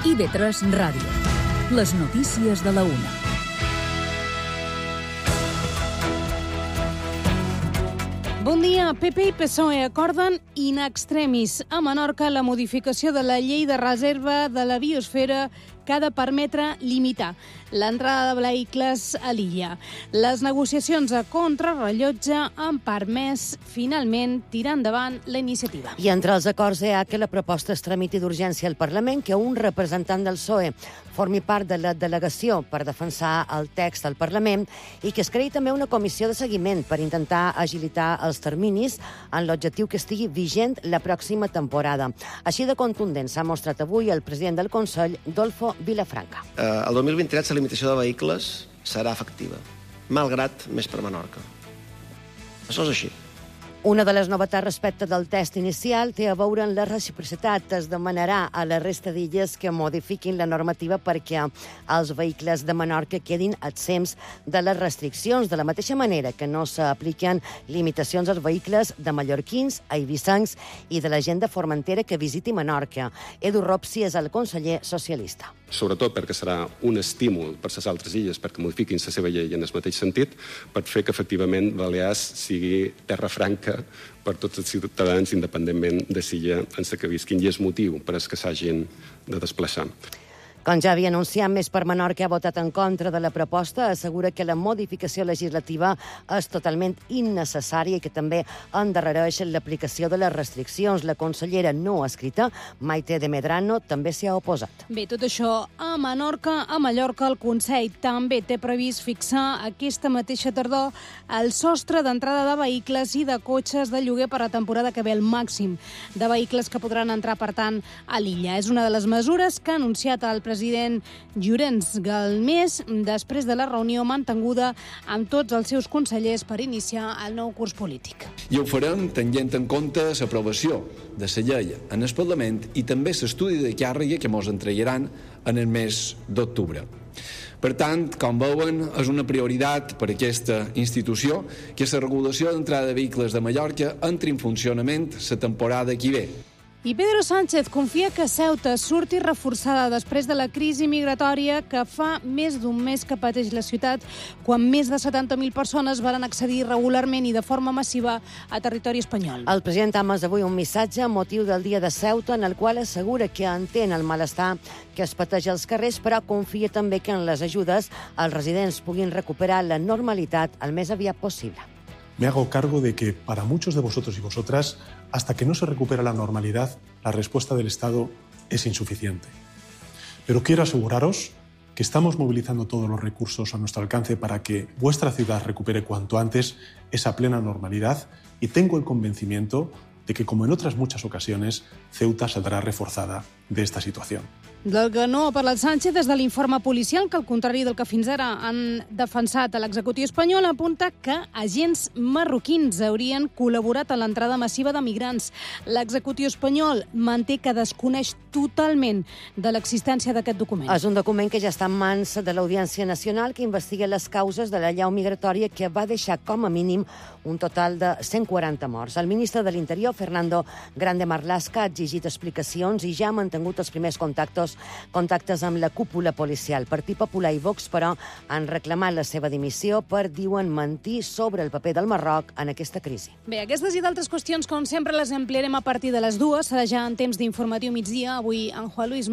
IB3 Ràdio. Les notícies de la una. Bon dia. PP i PSOE acorden in extremis a Menorca la modificació de la llei de reserva de la biosfera que ha de permetre limitar l'entrada de vehicles a l'illa. Les negociacions a contrarrellotge han permès finalment tirar endavant la iniciativa. I entre els acords hi ha que la proposta es tramiti d'urgència al Parlament, que un representant del PSOE formi part de la delegació per defensar el text al Parlament i que es creï també una comissió de seguiment per intentar agilitar els terminis en l'objectiu que estigui vigent la pròxima temporada. Així de contundent s'ha mostrat avui el president del Consell, Dolfo Vilafranca. El 2023 la limitació de vehicles serà efectiva, malgrat més per Menorca. Això és així. Una de les novetats respecte del text inicial té a veure amb la reciprocitat. Es demanarà a la resta d'illes que modifiquin la normativa perquè els vehicles de Menorca quedin exempts de les restriccions, de la mateixa manera que no s'apliquen limitacions als vehicles de mallorquins, eivissencs i de la gent de Formentera que visiti Menorca. Edu Ropsi és el conseller socialista. Sobretot perquè serà un estímul per les altres illes perquè modifiquin la seva llei en el mateix sentit, per fer que efectivament Balears sigui terra franca per tots els ciutadans independentment de l'illa en la que visquin, i és motiu per als que s'hagin de desplaçar. Com ja havia anunciat, Més per Menorca ha votat en contra de la proposta, assegura que la modificació legislativa és totalment innecessària i que també endarrereix l'aplicació de les restriccions. La consellera no escrita, Maite de Medrano, també s'hi ha oposat. Bé, tot això a Menorca. A Mallorca, el Consell també té previst fixar aquesta mateixa tardor el sostre d'entrada de vehicles i de cotxes de lloguer per a temporada que ve, el màxim de vehicles que podran entrar, per tant, a l'illa. És una de les mesures que ha anunciat el president Llorenç Galmés després de la reunió mantinguda amb tots els seus consellers per iniciar el nou curs polític. I ho farem tenint en compte l'aprovació de la llei en el Parlament i també l'estudi de càrrega que ens entregaran en el mes d'octubre. Per tant, com veuen, és una prioritat per a aquesta institució que la regulació d'entrada de vehicles de Mallorca entri en funcionament la temporada que ve. I Pedro Sánchez confia que Ceuta surti reforçada després de la crisi migratòria que fa més d'un mes que pateix la ciutat, quan més de 70.000 persones van accedir irregularment i de forma massiva a territori espanyol. El president ha emès avui un missatge amb motiu del dia de Ceuta en el qual assegura que entén el malestar que es pateix als carrers, però confia també que en les ajudes els residents puguin recuperar la normalitat el més aviat possible. Me hago cargo de que para muchos de vosotros y vosotras, hasta que no se recupera la normalidad, la respuesta del Estado es insuficiente. Pero quiero aseguraros que estamos movilizando todos los recursos a nuestro alcance para que vuestra ciudad recupere cuanto antes esa plena normalidad y tengo el convencimiento de que, como en otras muchas ocasiones, Ceuta saldrá reforzada de esta situación. Del que no ha parlat Sánchez des de l'informe policial, que al contrari del que fins ara han defensat a l'executiu espanyol, apunta que agents marroquins haurien col·laborat a l'entrada massiva de migrants. L'executiu espanyol manté que desconeix totalment de l'existència d'aquest document. És un document que ja està en mans de l'Audiència Nacional, que investiga les causes de la llau migratòria que va deixar com a mínim un total de 140 morts. El ministre de l'Interior, Fernando Grande Marlaska, ha exigit explicacions i ja ha mantingut els primers contactes amb la cúpula policial. Partit Popular i Vox, però, han reclamat la seva dimissió per, diuen, mentir sobre el paper del Marroc en aquesta crisi. Bé, aquestes i d'altres qüestions, com sempre, les ampliarem a partir de les 2. Serà ja en temps d'informatiu migdia. Avui, en Juan Luis